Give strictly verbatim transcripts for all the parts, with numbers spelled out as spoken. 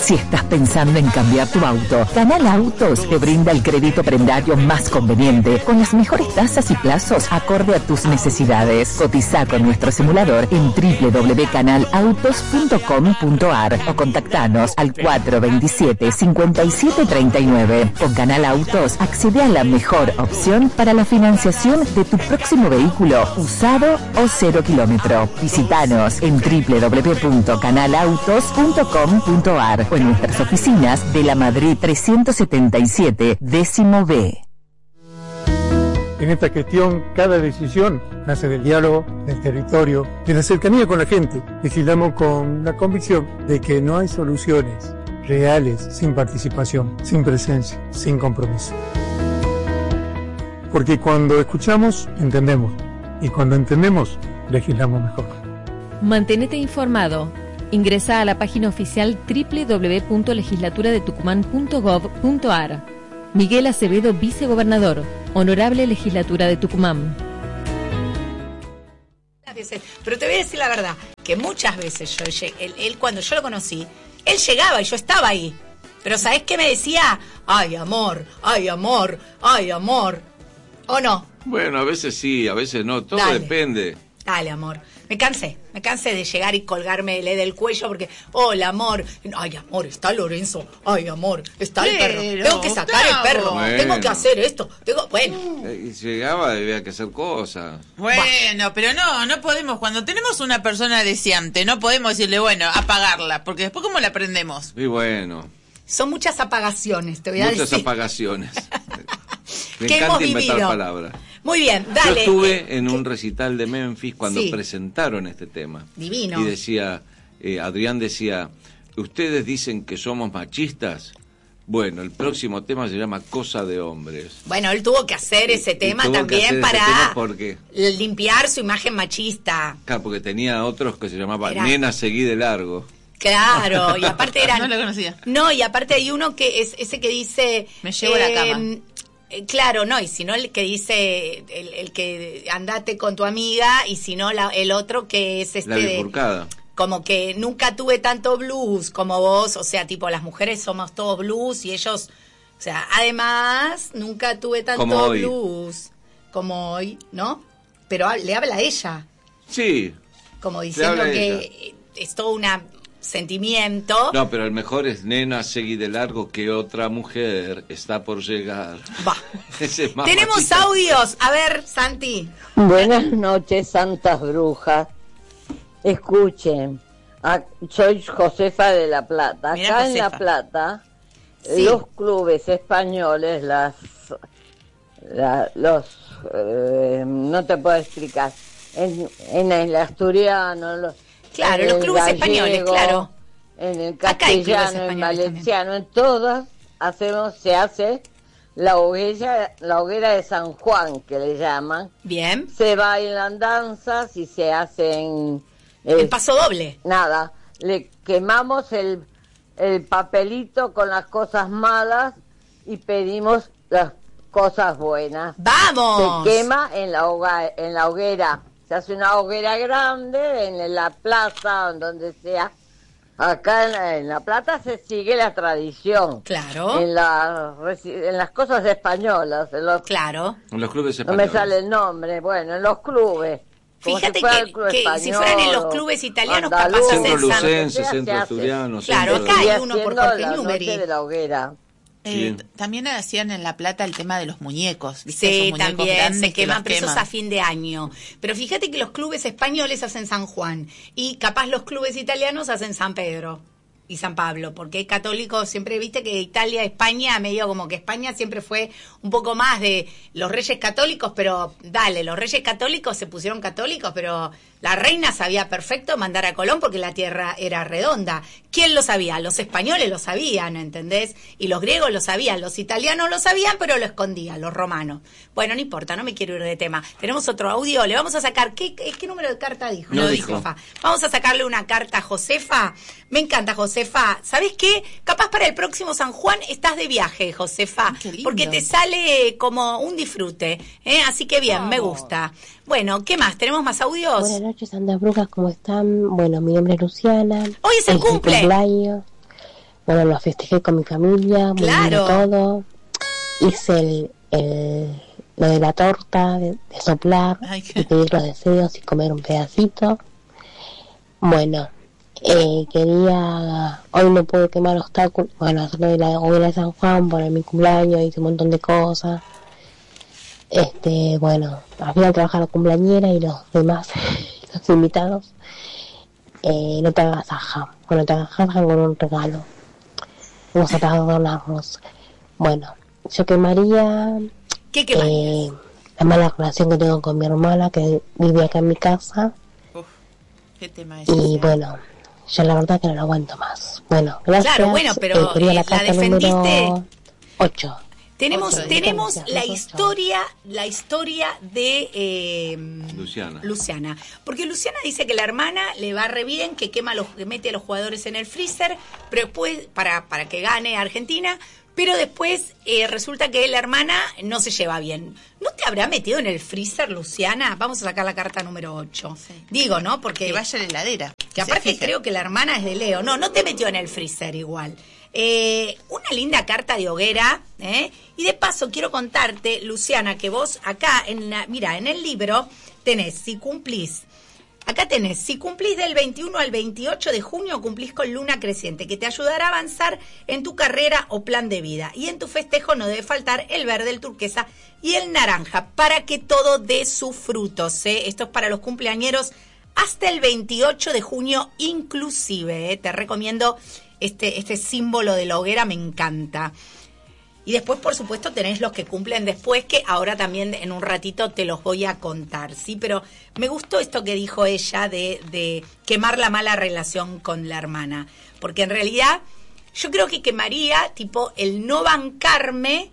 Si estás pensando en cambiar tu auto, Canal Autos te brinda el crédito prendario más conveniente, con las mejores tasas y plazos acorde a tus necesidades. Cotiza con nuestro simulador en doble u doble u doble u punto canal autos punto com punto a r o contactanos al cuatro dos siete, cinco siete tres nueve. Con Canal Autos accede a la mejor opción para la financiación de tu próximo vehículo, usado o cero kilómetro. Visítanos en doble u doble u doble u punto canal autos punto com punto a r o en nuestras oficinas de la Madrid trescientos setenta y siete, décimo B. En esta gestión, cada decisión nace del diálogo, del territorio, de la cercanía con la gente. Legislamos con la convicción de que no hay soluciones reales sin participación, sin presencia, sin compromiso. Porque cuando escuchamos, entendemos. Y cuando entendemos, legislamos mejor. Mantenete informado. Ingresa a la página oficial doble u doble u doble u punto legislatura de tucumán punto gov punto a r. Miguel Acevedo, vicegobernador, Honorable Legislatura de Tucumán. Pero te voy a decir la verdad, que muchas veces yo él, él cuando yo lo conocí, él llegaba y yo estaba ahí. Pero ¿sabés qué me decía? Ay, amor, ay, amor, ay, amor. ¿O no? Bueno, a veces sí, a veces no, todo Dale. depende. Dale, amor. Me cansé, me cansé de llegar y colgarme el del cuello porque, hola, amor. Ay, amor, está Lorenzo. Ay, amor, está el Pero, perro. Tengo que sacar Gustavo. el perro. Bueno. Tengo que hacer esto. Tengo, bueno. Eh, Y llegaba, había que hacer cosas. Bueno, pero no, no podemos. Cuando tenemos una persona deseante, no podemos decirle, bueno, apagarla, porque después ¿cómo la prendemos? Y bueno, Son muchas apagaciones, te voy a muchas decir. apagaciones. Me ¿Qué encanta hemos inventar vivido? palabras. Muy bien, Yo dale. estuve en un recital de Memphis cuando Sí. presentaron este tema. Divino. Y decía, eh, Adrián decía, ¿ustedes dicen que somos machistas? Bueno, el próximo tema se llama Cosa de Hombres. Bueno, él tuvo que hacer ese Y tema tuvo que también hacer ese para tema porque, limpiar su imagen machista. claro, porque tenía otros que se llamaban Era- Nena, seguí de largo. Claro, y aparte eran... No lo conocía. No, y aparte hay uno que es ese que dice... Me llevo la cama. eh, Claro, no, y si no el que dice, el, el que andate con tu amiga, y si no la, el otro que es este... La de- bifurcada. como que nunca tuve tanto blues como vos, o sea, tipo, las mujeres somos todos blues y ellos, o sea, además, nunca tuve tanto Como hoy. blues como hoy, ¿no? Pero ha- le habla a ella, Sí. como Le diciendo habla a que ella. es todo un sentimiento. No, pero el mejor es Nena, seguí de largo, que otra mujer está por llegar. Va. Ese es más Tenemos machista. audios, a ver, Santi. Buenas noches, santas brujas. Escuchen, a- soy Josefa de La Plata. Mira, Acá en Josefa. La Plata, Sí. los clubes españoles, las, la- los, eh, no te puedo explicar, en, en el asturiano, los, Claro, en los el clubes gallego, españoles, claro. en el Acá hay clubes castellano, en españoles valenciano, en todas hacemos, se hace la hoguera, la hoguera de San Juan, que le llaman. Bien. Se bailan danzas y se hacen... eh, El paso doble. Nada, le quemamos el, el papelito con las cosas malas y pedimos las cosas buenas. ¡Vamos! Se quema en la, hoga- en la hoguera. Se hace una hoguera grande en la plaza, en donde sea. Acá en la, en La Plata se sigue la tradición. Claro. En, la, resi- en las cosas españolas. En los, Claro. En los clubes no españoles. me sale el nombre. Bueno, en los clubes. Como Fíjate si fuera que- el club que si español fueran en los o clubes italianos, andaluz, capaz Centro hacen San- Lucense, se hace. Centro Asturiano. Claro, centro- acá hay Sigue uno por haciendo Jorge la Newbery. noche de la hoguera. Eh, Sí. También hacían en La Plata el tema de los muñecos, ¿viste? Sí, Esos muñecos también grandes se que queman, los pero eso es queman. a fin de año. Pero fíjate que los clubes españoles hacen San Juan y capaz los clubes italianos hacen San Pedro y San Pablo, porque hay católicos, siempre viste que Italia, España, medio como que España siempre fue un poco más de los reyes católicos, pero dale, los reyes católicos se pusieron católicos, pero la reina sabía perfecto mandar a Colón porque la tierra era redonda. ¿Quién lo sabía? Los españoles lo sabían, ¿entendés? Y los griegos lo sabían, los italianos lo sabían, pero lo escondían, los romanos. Bueno, no importa, no me quiero ir de tema. Tenemos otro audio, le vamos a sacar, ¿qué, qué, qué número de carta dijo? No No dijo. Josefa. Vamos a sacarle una carta a Josefa. Me encanta, Josefa. ¿Sabés qué? Capaz para el próximo San Juan estás de viaje, Josefa. Qué lindo. Porque te sale como un disfrute. ¿eh? Así que bien, me gusta. Bueno, ¿qué más? ¿Tenemos más audios? Buenas noches, Santas Brujas, ¿cómo están? Bueno, mi nombre es Luciana. Hoy es el cumple. cumpleaños. Bueno, lo festejé con mi familia, muy Claro. lindo todo. Hice el, el, lo de la torta, de, de soplar, Ay, qué- y pedir los deseos y comer un pedacito. Bueno, eh, quería, hoy no pude quemar obstáculos, bueno, hacerlo de la hoguera de San Juan por mi cumpleaños, hice un montón de cosas. Este, bueno, al final trabajar la cumpleañera y los demás, los invitados, eh, no te agasajan, bueno, te agasajan con un regalo, vamos a perdonarnos. Bueno, yo quemaría ¿Qué quemarías? eh, la mala relación que tengo con mi hermana que vive acá en mi casa. Uf, qué tema es Y ese. bueno, yo la verdad que no lo aguanto más. Bueno, gracias. Claro, bueno, pero, Eh, quería eh, la la carta defendiste. número ocho. Tenemos, Ocho, tenemos gracias, la ocho. historia, la historia de eh, Luciana. Luciana. Porque Luciana dice que la hermana le va re bien, que quema los, que mete a los jugadores en el freezer, pero después, para, para que gane Argentina, pero después eh, resulta que la hermana no se lleva bien. ¿No te habrá metido en el freezer, Luciana? Vamos a sacar la carta número ocho. Sí. Digo, ¿no? Porque Que vaya a la heladera. que Se aparte fija. creo que la hermana es de Leo. No, no te metió en el freezer igual. Eh, una linda carta de hoguera, ¿eh? Y de paso quiero contarte, Luciana, que vos acá, en la, mira, en el libro tenés, si cumplís, acá tenés, si cumplís del veintiuno al veintiocho de junio, cumplís con luna creciente, que te ayudará a avanzar en tu carrera o plan de vida. Y en tu festejo no debe faltar el verde, el turquesa y el naranja, para que todo dé sus frutos, ¿eh? Esto es para los cumpleañeros hasta el veintiocho de junio inclusive, ¿eh? Te recomiendo este, este símbolo de la hoguera, me encanta. Y después, por supuesto, tenés los que cumplen después, que ahora también en un ratito te los voy a contar, ¿sí? Pero me gustó esto que dijo ella de, de quemar la mala relación con la hermana. Porque en realidad yo creo que quemaría, tipo, el no bancarme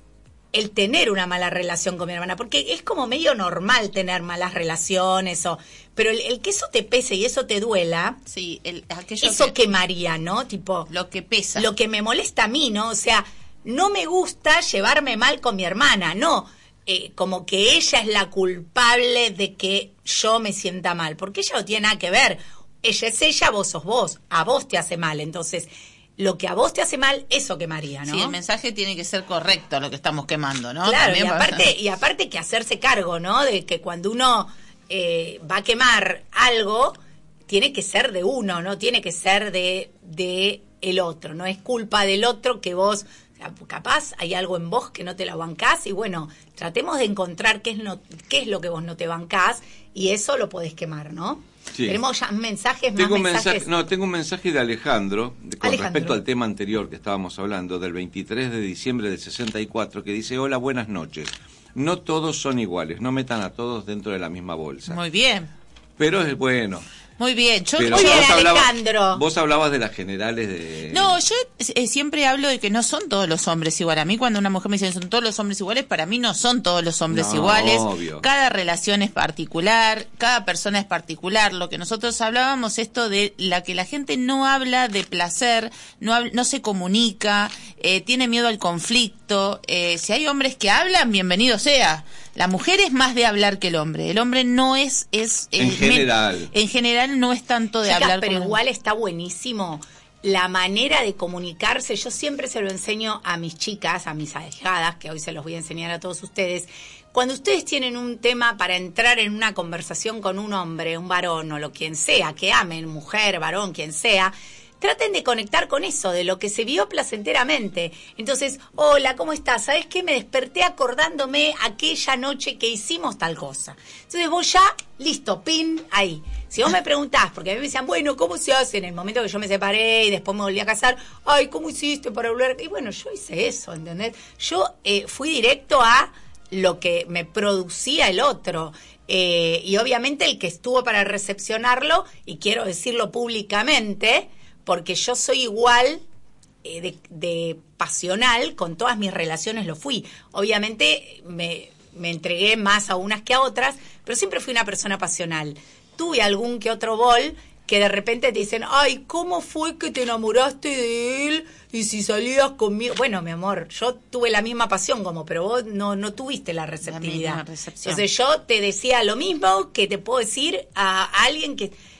el tener una mala relación con mi hermana, porque es como medio normal tener malas relaciones, o pero el, el que eso te pese y eso te duela, Sí, el, aquello eso que, quemaría, ¿no? Tipo, lo que pesa. lo que me molesta a mí, ¿no? O sea, no me gusta llevarme mal con mi hermana, no, eh, como que ella es la culpable de que yo me sienta mal, porque ella no tiene nada que ver, ella es ella, vos sos vos, a vos te hace mal, entonces lo que a vos te hace mal, eso quemaría, ¿no? Sí, el mensaje tiene que ser correcto lo que estamos quemando, ¿no? Claro, También y pasa. aparte, y aparte que hacerse cargo, ¿no? De que cuando uno eh, va a quemar algo, tiene que ser de uno, no tiene que ser de, de el otro. No es culpa del otro que vos, o sea, capaz hay algo en vos que no te la bancás y bueno, tratemos de encontrar qué es, no, qué es lo que vos no te bancás y eso lo podés quemar, ¿no? Sí. Tenemos ya mensajes, Tengo más un mensajes. mensaje, no, tengo un mensaje de Alejandro de- con Alejandro. respecto al tema anterior que estábamos hablando, del veintitrés de diciembre del sesenta y cuatro, que dice: hola, buenas noches. No todos son iguales, no metan a todos dentro de la misma bolsa. Muy bien, Pero es bueno. muy bien. Yo, Pero Muy bien, vos hablabas- Alejandro. vos hablabas de las generales de... No, yo eh, siempre hablo de que no son todos los hombres iguales. A mí cuando una mujer me dice son todos los hombres iguales, para mí no son todos los hombres No, iguales. obvio. Cada relación es particular, cada persona es particular. Lo que nosotros hablábamos, esto de la que la gente no habla de placer, no, habla- no se comunica, eh, tiene miedo al conflicto. Eh, si hay hombres que hablan, bienvenido sea. La mujer es más de hablar que el hombre. El hombre no es... es En eh, general. men- En general no es tanto de Chicas, hablar pero como- igual está buenísimo la manera de comunicarse. Yo siempre se lo enseño a mis chicas, a mis ahijadas, que hoy se los voy a enseñar a todos ustedes. Cuando ustedes tienen un tema para entrar en una conversación con un hombre, un varón o lo quien sea, que amen, mujer, varón, quien sea, traten de conectar con eso, de lo que se vio placenteramente. Entonces, hola, ¿cómo estás? ¿Sabes qué? Me desperté acordándome aquella noche que hicimos tal cosa. Entonces vos ya, listo, pin, ahí. Si vos me preguntás, porque a mí me decían, bueno, ¿cómo se hace? En el momento que yo me separé y después me volví a casar, ay, ¿cómo hiciste para volver? Y bueno, yo hice eso, ¿entendés? Yo eh, fui directo a lo que me producía el otro. Eh, y obviamente el que estuvo para recepcionarlo, y quiero decirlo públicamente, porque yo soy igual eh, de, de pasional, con todas mis relaciones lo fui. Obviamente me, me entregué más a unas que a otras, pero siempre fui una persona pasional. Tuve algún que otro bol que de repente te dicen, ay, ¿cómo fue que te enamoraste de él? Y si salías conmigo... Bueno, mi amor, yo tuve la misma pasión como, pero vos no, no tuviste la receptividad. misma recepción. Entonces yo te decía lo mismo que te puedo decir a alguien que...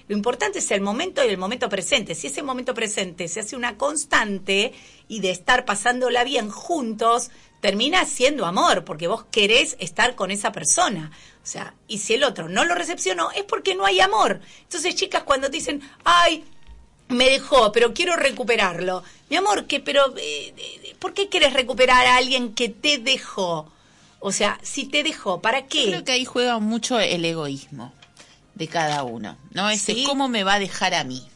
Lo importante es el momento y el momento presente. Si ese momento presente se hace una constante y de estar pasándola bien juntos, termina siendo amor, porque vos querés estar con esa persona. O sea, y si el otro no lo recepcionó, es porque no hay amor. Entonces, chicas, cuando te dicen, ay, me dejó, pero quiero recuperarlo. Mi amor, ¿qué, pero, eh, ¿por qué querés recuperar a alguien que te dejó? O sea, si te dejó, ¿para qué? Yo creo que ahí juega mucho el egoísmo de cada uno, ¿no? Ese ¿Sí? ¿Cómo me va a dejar a mí?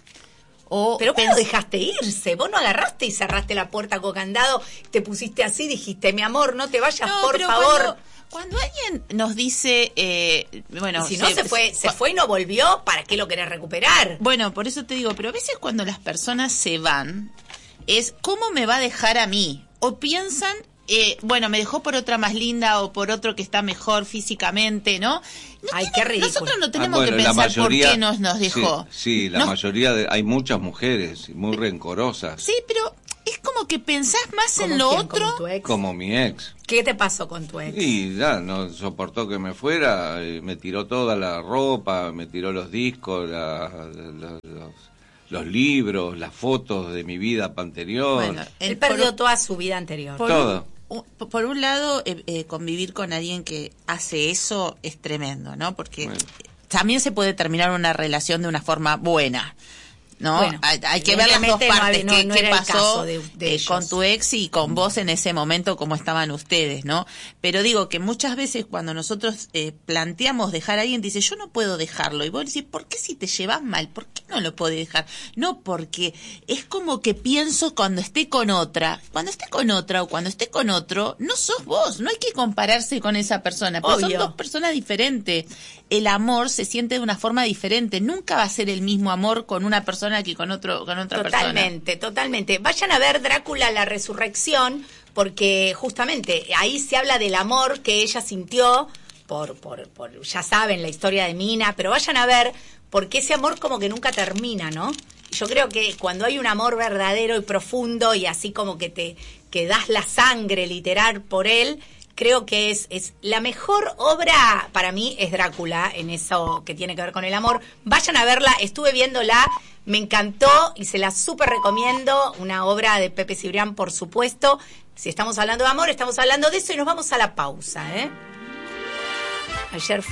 O pero vos pens- lo dejaste irse, vos no agarraste y cerraste la puerta con candado, te pusiste así, dijiste, mi amor, no te vayas, No, por pero favor. Cuando, cuando alguien nos dice, eh, bueno... Y si no se fue, se fue y no volvió, ¿para qué lo querés recuperar? Bueno, por eso te digo, pero a veces cuando las personas se van, es ¿cómo me va a dejar a mí? O piensan, eh, bueno, me dejó por otra más linda o por otro que está mejor físicamente, ¿no? No Ay, tiene- qué ridículo. Nosotros no tenemos Ah, bueno, que la pensar mayoría- por qué nos, nos dejó. Sí, sí, la No- mayoría, de, hay muchas mujeres muy rencorosas, Sí, pero es como que pensás más ¿Como en lo quién? otro. ¿Como tu ex? como mi ex. ¿Qué te pasó con tu ex? Y ya, no soportó que me fuera, eh, me tiró toda la ropa, me tiró los discos, la- la- los, los libros, las fotos de mi vida anterior. Bueno, Él el- perdió por- toda su vida anterior. Por Todo. un, un- por un lado, eh, eh, convivir con alguien que hace eso es tremendo, ¿no? Porque Bueno. también se puede terminar una relación de una forma buena, ¿no? Bueno, hay, hay que ver las dos evidentemente no partes, hab- no- qué, no qué era el pasó caso de- de eh, ellos. con tu ex y con vos en ese momento, cómo estaban ustedes, ¿no? Pero digo que muchas veces cuando nosotros eh, planteamos dejar a alguien, dice, yo no puedo dejarlo. Y vos decís, ¿por qué si te llevas mal? ¿Por qué no lo podés dejar? No, porque es como que pienso cuando esté con otra. Cuando esté con otra o cuando esté con otro, no sos vos. No hay que compararse con esa persona. Pero son Obvio. dos personas diferentes. El amor se siente de una forma diferente. Nunca va a ser el mismo amor con una persona que con otro con otra persona. Totalmente, totalmente. Vayan a ver Drácula, la resurrección, porque justamente ahí se habla del amor que ella sintió por, por, por, ya saben, la historia de Mina, pero vayan a ver, porque ese amor como que nunca termina, ¿no? Yo creo que cuando hay un amor verdadero y profundo y así como que te que das la sangre literal por él, creo que es, es la mejor obra para mí es Drácula, en eso que tiene que ver con el amor. Vayan a verla, estuve viéndola, me encantó y se la súper recomiendo, una obra de Pepe Cibrián, por supuesto. Si estamos hablando de amor, estamos hablando de eso y nos vamos a la pausa, ¿eh? Ayer fui